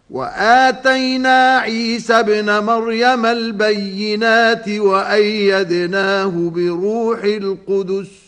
وآتينا عيسى ابن مريم البينات وأيدناه بروح القدس